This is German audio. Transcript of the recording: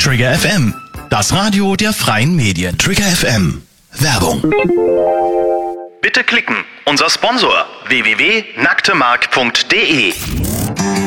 Trigger FM, das Radio der freien Medien. Trigger FM, Werbung. Bitte klicken, unser Sponsor www.nacktemark.de